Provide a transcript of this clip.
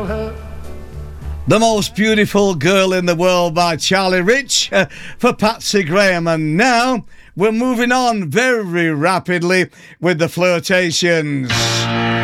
The Most Beautiful Girl in the World by Charlie Rich for Patsy Graham. And now we're moving on very rapidly with the Flirtations.